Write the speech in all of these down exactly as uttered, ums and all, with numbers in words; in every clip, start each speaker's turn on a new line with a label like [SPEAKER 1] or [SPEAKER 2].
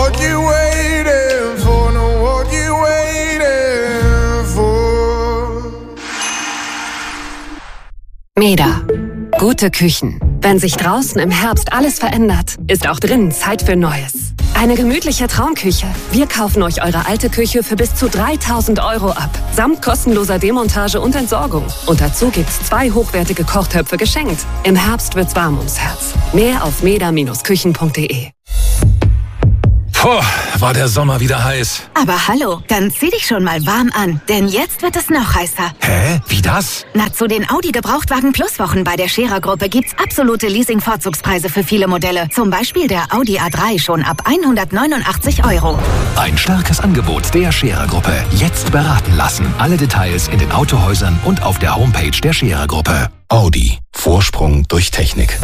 [SPEAKER 1] what you waiting for, know what you waiting for.
[SPEAKER 2] Meda. Gute Küchen. Wenn sich draußen im Herbst alles verändert, ist auch drinnen Zeit für Neues. Eine gemütliche Traumküche. Wir kaufen euch eure alte Küche für bis zu dreitausend Euro ab. Samt kostenloser Demontage und Entsorgung. Und dazu gibt's zwei hochwertige Kochtöpfe geschenkt. Im Herbst wird's warm ums Herz. Mehr auf meda Bindestrich küchen punkt de.
[SPEAKER 3] Puh, war der Sommer wieder heiß.
[SPEAKER 4] Aber hallo, dann zieh dich schon mal warm an, denn jetzt wird es noch heißer.
[SPEAKER 3] Hä? Wie das?
[SPEAKER 4] Na, zu den Audi Gebrauchtwagen Plus Wochen bei der Scherer-Gruppe gibt's absolute Leasing-Vorzugspreise für viele Modelle. Zum Beispiel der Audi A drei schon ab hundertneunundachtzig Euro.
[SPEAKER 3] Ein starkes Angebot der Scherer-Gruppe. Jetzt beraten lassen. Alle Details in den Autohäusern und auf der Homepage der Scherer-Gruppe. Audi. Vorsprung durch Technik.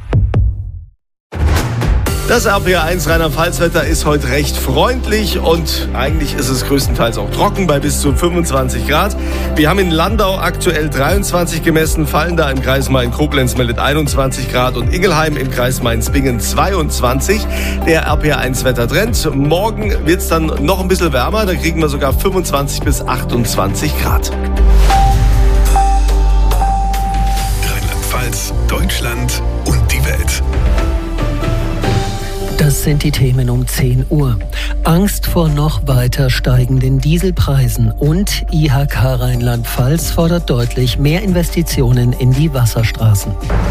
[SPEAKER 5] Das R P R eins Rheinland-Pfalz-Wetter ist heute recht freundlich und eigentlich ist es größtenteils auch trocken bei bis zu fünfundzwanzig Grad. Wir haben in Landau aktuell dreiundzwanzig gemessen, Fallenda im Kreis Main-Koblenz meldet einundzwanzig Grad und Ingelheim im Kreis Mainz-Bingen zweiundzwanzig. Der R P R eins Wettertrend. Morgen wird es dann noch ein bisschen wärmer, da kriegen wir sogar fünfundzwanzig bis achtundzwanzig Grad.
[SPEAKER 6] Rheinland-Pfalz, Deutschland und die Welt.
[SPEAKER 7] Das sind die Themen um zehn Uhr. Angst vor noch weiter steigenden Dieselpreisen und I H K Rheinland-Pfalz fordert deutlich mehr Investitionen in die Wasserstraßen.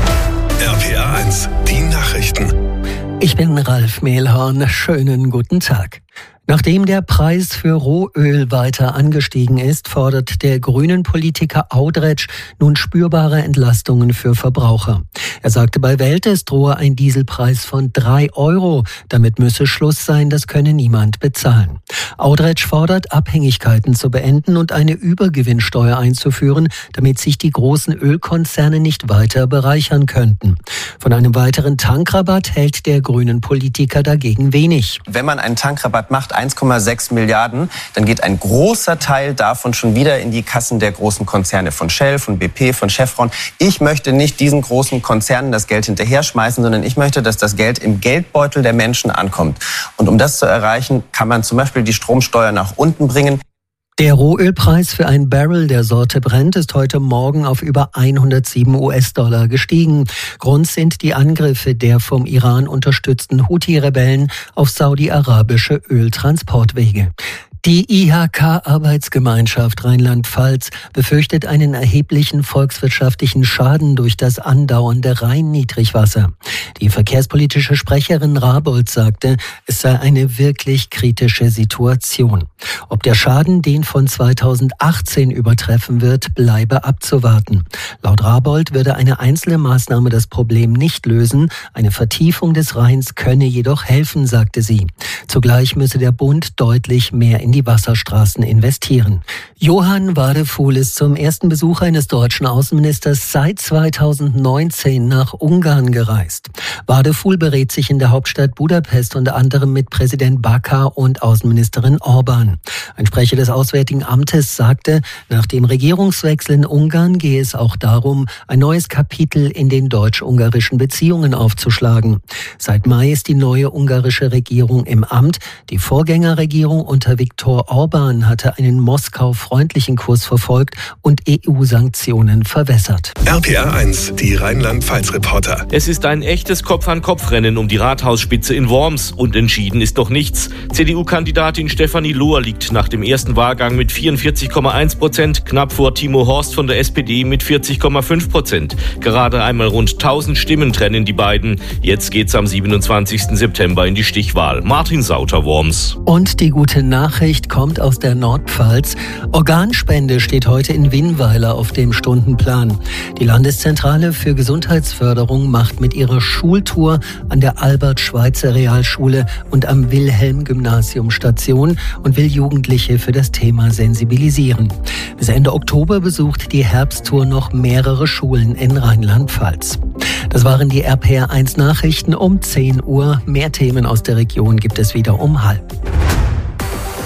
[SPEAKER 6] R P R eins, die Nachrichten.
[SPEAKER 7] Ich bin Ralf Mehlhorn. Schönen guten Tag. Nachdem der Preis für Rohöl weiter angestiegen ist, fordert der grünen Politiker Audretsch nun spürbare Entlastungen für Verbraucher. Er sagte, bei Welt es drohe ein Dieselpreis von drei Euro. Damit müsse Schluss sein, das könne niemand bezahlen. Audretsch fordert, Abhängigkeiten zu beenden und eine Übergewinnsteuer einzuführen, damit sich die großen Ölkonzerne nicht weiter bereichern könnten. Von einem weiteren Tankrabatt hält der grünen Politiker dagegen wenig.
[SPEAKER 8] Wenn man einen Tankrabatt macht, eins Komma sechs Milliarden, dann geht ein großer Teil davon schon wieder in die Kassen der großen Konzerne von Shell, von B P, von Chevron. Ich möchte nicht diesen großen Konzernen das Geld hinterher schmeißen, sondern ich möchte, dass das Geld im Geldbeutel der Menschen ankommt. Und um das zu erreichen, kann man zum Beispiel die Stromsteuer nach unten bringen.
[SPEAKER 7] Der Rohölpreis für ein Barrel der Sorte Brent ist heute Morgen auf über hundertsieben US-Dollar gestiegen. Grund sind die Angriffe der vom Iran unterstützten Houthi-Rebellen auf saudi-arabische Öltransportwege. Die I H K-Arbeitsgemeinschaft Rheinland-Pfalz befürchtet einen erheblichen volkswirtschaftlichen Schaden durch das andauernde Rhein-Niedrigwasser. Die verkehrspolitische Sprecherin Rabold sagte, es sei eine wirklich kritische Situation. Ob der Schaden den von zweitausendachtzehn übertreffen wird, bleibe abzuwarten. Laut Rabold würde eine einzelne Maßnahme das Problem nicht lösen. Eine Vertiefung des Rheins könne jedoch helfen, sagte sie. Zugleich müsse der Bund deutlich mehr in die Wasserstraßen investieren. Johann Wadefuhl ist zum ersten Besuch eines deutschen Außenministers seit zweitausendneunzehn nach Ungarn gereist. Wadefuhl berät sich in der Hauptstadt Budapest unter anderem mit Präsident Bakar und Außenministerin Orban. Ein Sprecher des Auswärtigen Amtes sagte, nach dem Regierungswechsel in Ungarn gehe es auch darum, ein neues Kapitel in den deutsch-ungarischen Beziehungen aufzuschlagen. Seit Mai ist die neue ungarische Regierung im Amt. Die Vorgängerregierung unter Viktor Orban hatte einen Moskau-freundlichen Kurs verfolgt und E U-Sanktionen verwässert.
[SPEAKER 6] R P R eins, die Rheinland-Pfalz-Reporter.
[SPEAKER 9] Es ist ein echtes Kopf-an-Kopf-Rennen um die Rathausspitze in Worms und entschieden ist noch nichts. C D U-Kandidatin Stefanie Lohr liegt nach dem ersten Wahlgang mit vierundvierzig Komma eins Prozent, knapp vor Timo Horst von der S P D mit vierzig Komma fünf Prozent. Gerade einmal rund tausend Stimmen trennen die beiden. Jetzt geht's am siebenundzwanzigsten September in die Stichwahl. Martin Sauter, Worms.
[SPEAKER 7] Und die gute Nachricht kommt aus der Nordpfalz. Organspende steht heute in Winnweiler auf dem Stundenplan. Die Landeszentrale für Gesundheitsförderung macht mit ihrer Schultour an der Albert-Schweitzer-Realschule und am Wilhelm-Gymnasium Station und will Jugendliche für das Thema sensibilisieren. Bis Ende Oktober besucht die Herbsttour noch mehrere Schulen in Rheinland-Pfalz. Das waren die R P R eins Nachrichten um zehn Uhr. Mehr Themen aus der Region gibt es wieder um halb.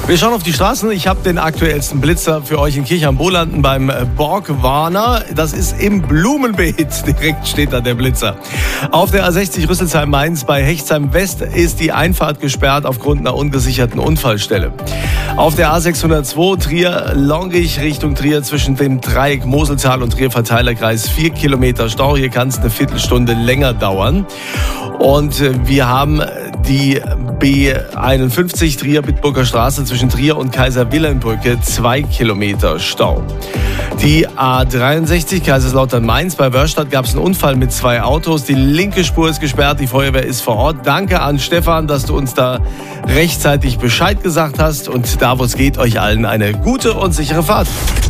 [SPEAKER 5] Wir schauen auf die Straßen. Ich habe den aktuellsten Blitzer für euch in Kirch am Bolanden beim Borgwarner. Das ist im Blumenbeet. Direkt steht da der Blitzer. Auf der A sechzig Rüsselsheim-Mainz bei Hechtsheim West ist die Einfahrt gesperrt aufgrund einer ungesicherten Unfallstelle. Auf der A sechshundertzwei Trier-Longich Richtung Trier zwischen dem Dreieck Moseltal und Trier-Verteilerkreis vier Kilometer Stau. Hier kann es eine Viertelstunde länger dauern. Und wir haben die B einundfünfzig Trier-Bitburger Straße zwischen Trier und Kaiser-Wilhelm-Brücke, zwei Kilometer Stau. Die A dreiundsechzig Kaiserslautern-Mainz bei Wörstadt gab es einen Unfall mit zwei Autos. Die linke Spur ist gesperrt, die Feuerwehr ist vor Ort. Danke an Stefan, dass du uns da rechtzeitig Bescheid gesagt hast. Und da, wo es geht, euch allen eine gute und sichere Fahrt.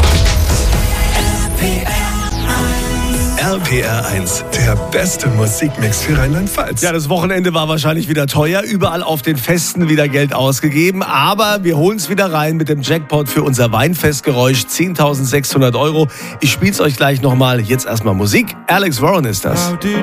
[SPEAKER 6] R P R eins, der beste Musikmix für Rheinland-Pfalz.
[SPEAKER 5] Ja, das Wochenende war wahrscheinlich wieder teuer. Überall auf den Festen wieder Geld ausgegeben. Aber wir holen es wieder rein mit dem Jackpot für unser Weinfestgeräusch. zehntausendsechshundert Euro. Ich spiel's euch gleich nochmal. Jetzt erstmal Musik. Alex Warren ist das.